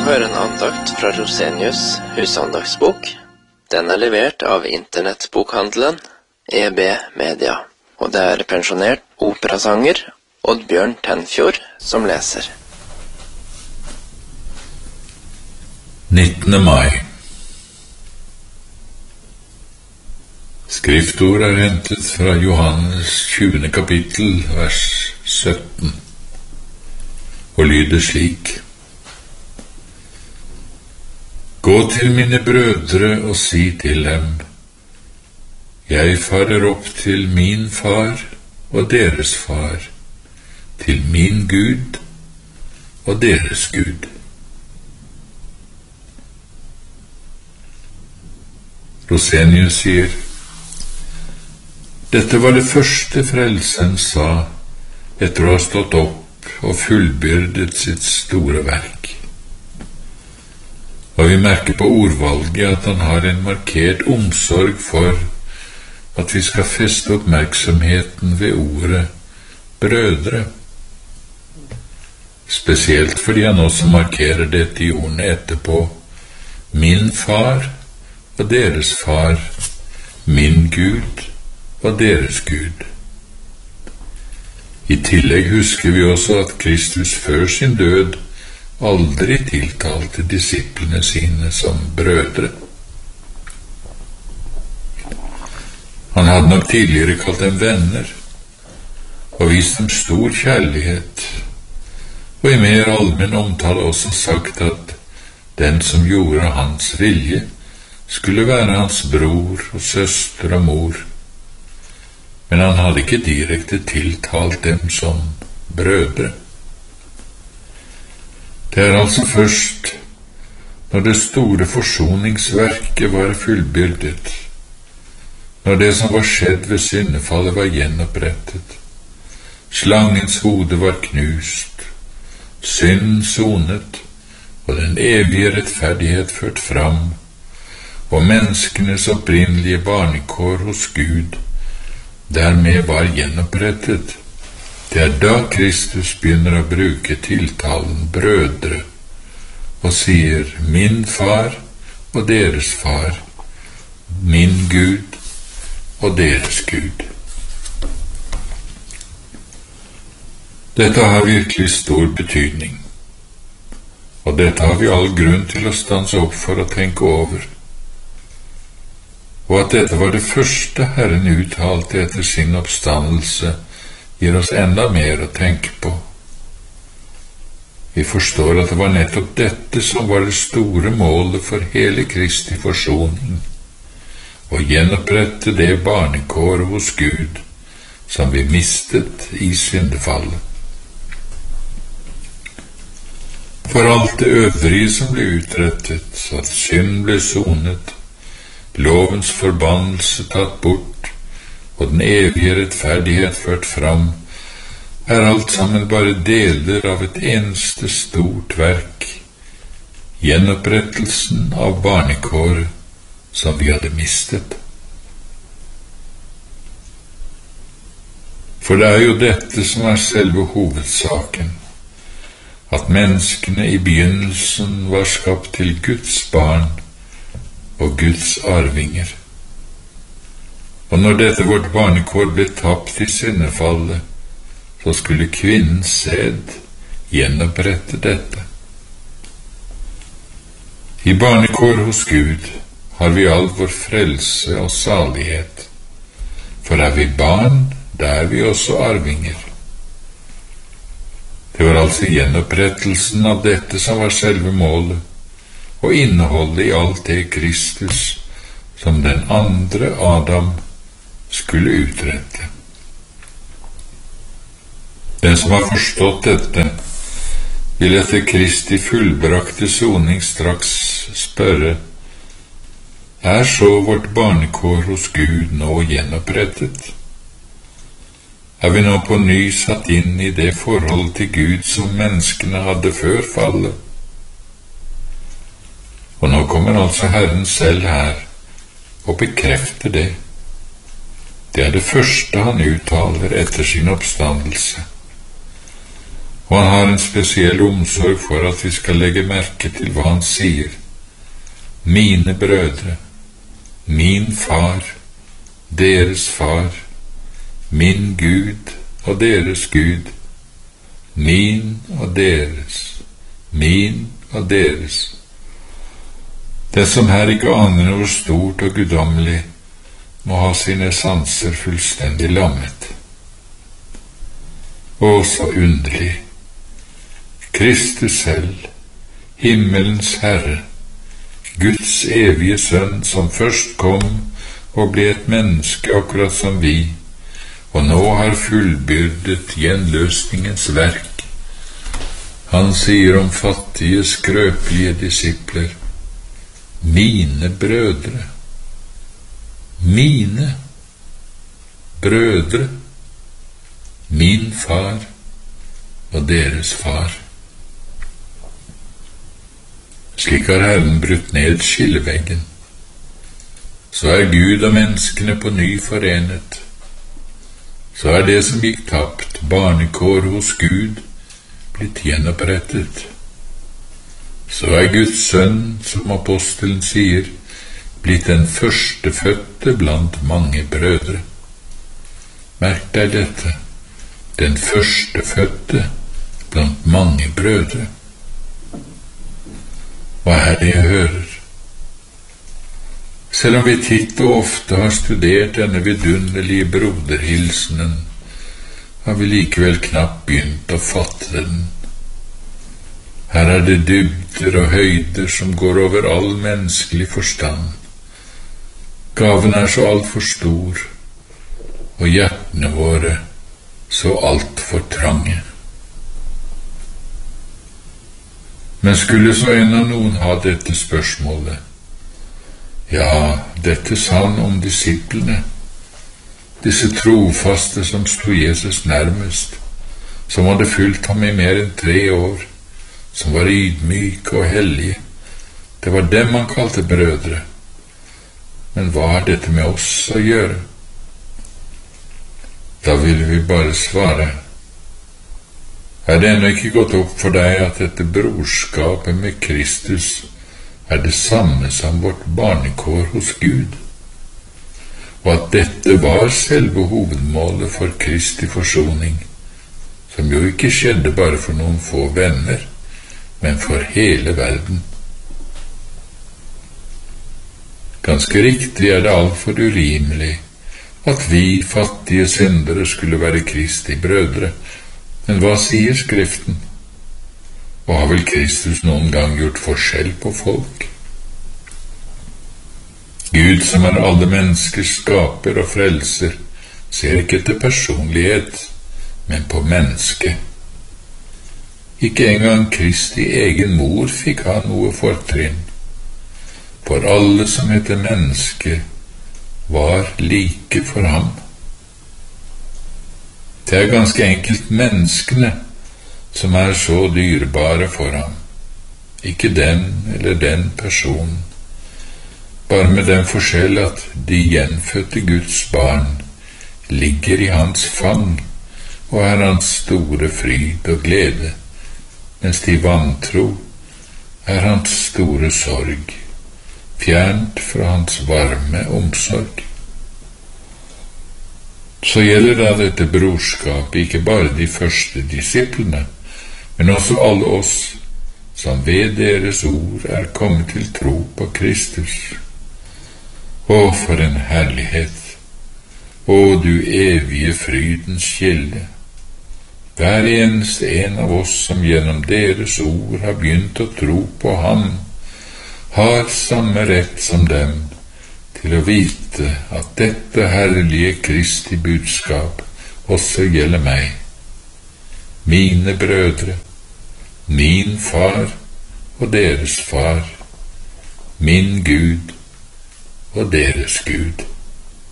høre en andakt fra Rosenius husandaktsbok. Den er levert av internettbokhandelen EB Media, og det er pensjonert operasanger Oddbjørn Tenfjord som leser. 19. mai. Skriftord er hentet fra Johannes 20. kapittel, vers 17, og lyder slik: Gå til mine brødre og si til dem: Jeg farer opp til min far og deres far, til min Gud og deres Gud. Rosenius sier: Dette var det første Frelseren sa etter å ha stått opp og fullbyrdet sitt store verk. Og vi merker på ordvalget at han har en markert omsorg for at vi skal feste oppmerksomheten ved ordet brødre, spesielt fordi han også markerer dette i ordene etterpå: min far og deres far, min Gud og deres Gud. I tillegg husker vi også at Kristus før sin død aldri tiltalte disiplene sine som brødre. Han hadde nok tidligere kalt dem venner og vist dem stor kjærlighet, og i mer allmenn omtale også sagt at den som gjorde hans vilje, skulle være hans bror og søster og mor, men han hadde ikke direkte tiltalt dem som brødre. Det er altså først når det store forsoningsverket var fullbyrdet, når det som var skjedd ved syndefallet var gjenopprettet, slangens hode var knust, synden sonet og den evige rettferdighet ført fram, og menneskenes opprinnelige barnekår hos Gud dermed var gjenopprettet. Det er da Kristus begynner å bruke tiltalen brødre og sier min far og deres far, min Gud og deres Gud. Dette har virkelig stor betydning, og dette har vi all grunn til å stanse opp for å tenke over. Og at dette var det første Herren uttalte etter sin oppstandelse, gir oss enda mer å tenke på. Vi forstår at det var nettopp dette som var det store målet for hele Kristi forsoning, å gjenopprette det barnekår hos Gud som vi mistet i syndefallet. For alt det øvrige som ble utrettet, at synd ble sonet, lovens forbannelse tatt bort, og den evige rettferdighet ført fram, er alt sammen bare deler av et eneste stort verk, gjenopprettelsen av barnekåret som vi hadde mistet. For det er jo dette som er selve hovedsaken, at menneskene i begynnelsen var skapt til Guds barn og Guds arvinger. Og når dette vårt barnekår ble tapt i syndefallet, så skulle kvinnens sæd gjenopprette dette. I barnekår hos Gud har vi all vår frelse og salighet, for er vi barn, da er vi også arvinger. Det var altså gjenopprettelsen av dette som var selve målet, og innholdet i alt det Kristus, som den andre Adam, skulle utrette. Den som har forstått dette, vil etter Kristi fullbrakte soning straks spørre: er så vårt barnekår hos Gud nå gjenopprettet? Er vi nå på ny satt inn i det forhold til Gud som menneskene hadde før fallet? Og nå kommer altså Herren selv her og bekrefter det. Det er det første han uttaler etter sin oppstandelse. Og han har en spesiell omsorg for at vi skal legge merke til hva han sier. Mine brødre, min far, deres far, min Gud og deres Gud, min og deres, min og deres. Den som her ikke aner noe stort og guddommelig, må ha sine sanser fullstendig lammet. Å, så underlig! Kristus selv, himmelens Herre, Guds evige Sønn, som først kom og ble et menneske akkurat som vi, og nå har fullbyrdet gjenløsningens verk. Han sier om fattige, skrøpelige disipler, mine brødre, mine brødre, min far og deres far. Slik har Herren brutt ned skilleveggen. Så er Gud og menneskene på ny forenet. Så er det som gikk tapt, barnekår hos Gud, blitt gjenopprettet. Så er Guds sønn, som apostelen sier, blitt den førstefødte blant mange brødre. Merk deg dette, den førstefødte blant mange brødre. Hva er det jeg hører? Selv om vi titt og ofte har studert denne vidunderlige broderhilsenen, har vi likevel knapt begynt å fatte den. Her er det dybder og høyder som går over all menneskelig forstand. Gaven er så alt for stor, og hjertene våre så alt for trange. Men skulle så en av noen ha dette spørsmålet, ja, dette sa han om disiplene, disse trofaste som sto Jesus nærmest, som hadde fulgt ham i mer enn 3 år, som var ydmyke og hellige. Det var dem han kalte brødre. Men hva har dette med oss å gjøre? Da ville vi bare svare, er det ennå ikke gått opp for deg at dette brorskapet med Kristus er det samme som vårt barnekår hos Gud, og at dette var selve hovedmålet for Kristi forsoning, som jo ikke skjedde bare for noen få venner, men for hele verden. Ganske riktig er det alt for urimelig at vi fattige syndere skulle være Kristi brødre, men hva sier Skriften? Og har vel Kristus noen gang gjort forskjell på folk? Gud, som er alle menneskers skaper og frelser, ser ikke etter personlighet, men på mennesket. Ikke engang Kristi egen mor fikk ha noe fortrinn, for alle som heter menneske var like for ham. Det er ganske enkelt menneskene som er så dyrebare for ham, ikke den eller den personen, bare med den forskjell at de gjenfødte Guds barn ligger i hans fang og er hans store fryd og glede, mens de vantro er hans store sorg, fjernt fra hans varme omsorg. Så gjelder da dette brorskapet ikke bare de første disiplene, men også alle oss som ved deres ord er kommet til tro på Kristus. Å, for en herlighet! Å, du evige frydens kilde! Hver eneste en av oss som gjennom deres ord har begynt å tro på ham, har samme rett som dem til å vite at dette herlige Kristi budskap også gjelder meg, mine brødre, min far og deres far, min Gud og deres Gud.